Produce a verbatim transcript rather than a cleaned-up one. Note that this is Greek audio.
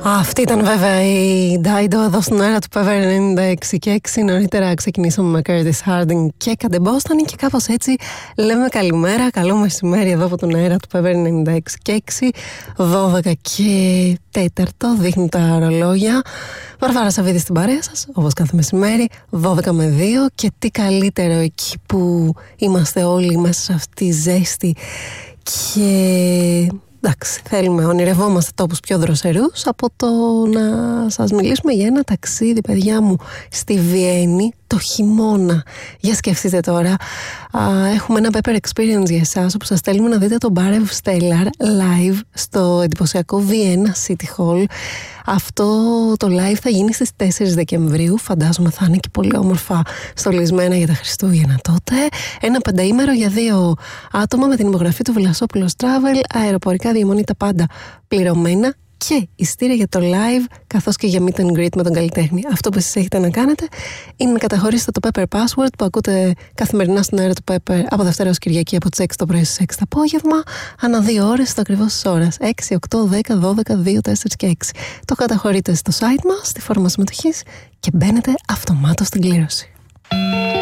Αυτή ήταν βέβαια η Dido εδώ στον αέρα του Pepper ενενήντα έξι και έξι. Νωρίτερα ξεκινήσαμε με Curtis Harding και Cat Boston και κάπως έτσι λέμε καλημέρα, καλό μεσημέρι εδώ από τον αέρα του Pepper ενενήντα έξι και έξι. δώδεκα και τέταρτο δείχνουν τα ρολόγια. Βαρβάρα Σαββίδη στην παρέα σας, όπως κάθε μεσημέρι, δώδεκα με δύο, και τι καλύτερο εκεί που είμαστε όλοι μέσα σε αυτή τη ζέστη και... εντάξει, θέλουμε, ονειρευόμαστε τόπους πιο δροσερούς από το να σας μιλήσουμε για ένα ταξίδι, παιδιά μου, στη Βιέννη το χειμώνα. Για σκεφτείτε τώρα, α, έχουμε ένα Pepper Experience για εσάς, όπου σας στέλνουμε να δείτε τον Barev Stellar live στο εντυπωσιακό Vienna City Hall. Αυτό το live θα γίνει στις τέσσερις Δεκεμβρίου, φαντάζομαι θα είναι και πολύ όμορφα στολισμένα για τα Χριστούγεννα τότε. Ένα πενταήμερο για δύο άτομα με την υπογραφή του Βλασόπουλος Travel, αεροπορικά διαμονή τα πάντα πληρωμένα και ειστήρια για το live, καθώς και για meet and greet με τον καλλιτέχνη. Αυτό που εσείς έχετε να κάνετε είναι να καταχωρήσετε το Pepper Password που ακούτε καθημερινά στον αέρα του Pepper από Δευτέρα ως Κυριακή από τις έξι το πρωί στις έξι το απόγευμα, ανά δύο ώρες στο ακριβώς της ώρας. έξι, οκτώ, δέκα, δώδεκα, δύο, τέσσερα και έξι. Το καταχωρείτε στο site μας, στη φόρμα συμμετοχής και μπαίνετε αυτομάτως στην κλήρωση.